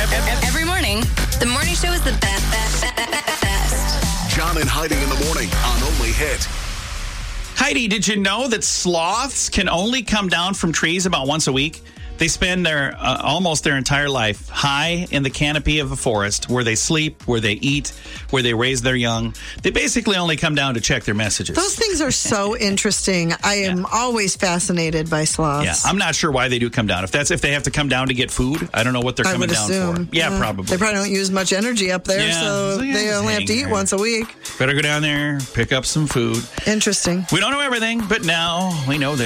Every morning, the morning show is the best. John and Heidi in the morning on Only Hit. Heidi, did you know that sloths can only come down from trees about once a week? They spend their almost their entire life high in the canopy of a forest where they sleep, where they eat, where they raise their young. They basically only come down to check their messages. Those things are so interesting. I am always fascinated by sloths. Yeah, I'm not sure why they do come down. If they have to come down to get food, I don't know what they're coming down for. Yeah, probably. They probably don't use much energy up there, so they only have to eat once a week. Better go down there, pick up some food. Interesting. We don't know everything, but now we know this.